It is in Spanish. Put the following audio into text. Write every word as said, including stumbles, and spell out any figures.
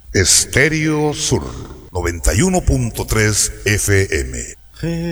Estéreo Sur noventa y uno punto tres F M.